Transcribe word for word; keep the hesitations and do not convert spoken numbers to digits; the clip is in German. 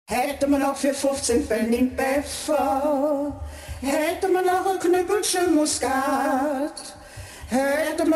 Hätte man noch für fünfzehn Pfennig Pfeffer, hätte man noch ein Knüppelchen Muskat, hätte man